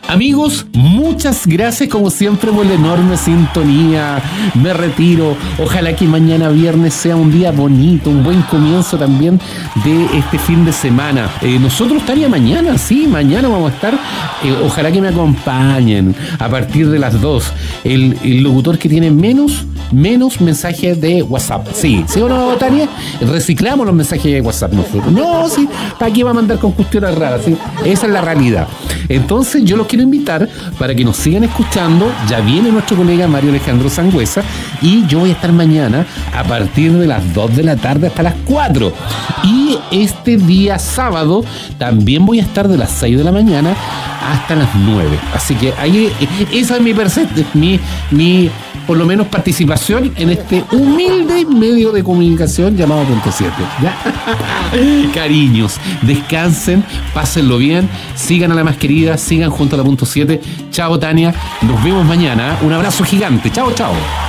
Amigos, muchas gracias como siempre por la enorme sintonía. Me retiro. Ojalá que mañana viernes sea un día bonito, un buen comienzo también de este fin de semana. Nosotros estaría mañana, sí, mañana vamos a estar. Ojalá que me acompañen a partir de las 2. El locutor que tiene menos mensajes de WhatsApp. Sí, ¿sí o no, Tania? Reciclamos los mensajes de WhatsApp nosotros. No, sí, ¿para qué va a mandar con cuestiones raras? ¿Sí? Esa es la realidad. Entonces yo los quiero invitar para que nos sigan escuchando. Ya viene nuestro colega Mario Alejandro Sangüesa y yo voy a estar mañana a partir de las 2 de la tarde hasta las 4. Y este día sábado también voy a estar de las 6 de la mañana hasta las 9. Así que ahí esa es mi por lo menos participación en este humilde medio de comunicación llamado Punto 7. ¿Ya? Cariños, descansen, pásenlo bien, sigan a la más querida, sigan junto a la Punto 7. Chao, Tania, nos vemos mañana. Un abrazo gigante. Chao, chao.